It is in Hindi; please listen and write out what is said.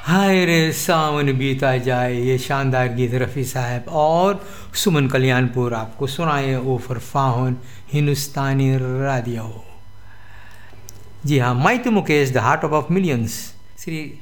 हाय रे सावन बीता जाए, ये शानदार गीत रफ़ी साहब और सुमन कल्याणपुर आपको सुनाए ओफर फाहन हिंदुस्तानी रेडियो। जी हाँ, might Mukesh the heart of millions Shri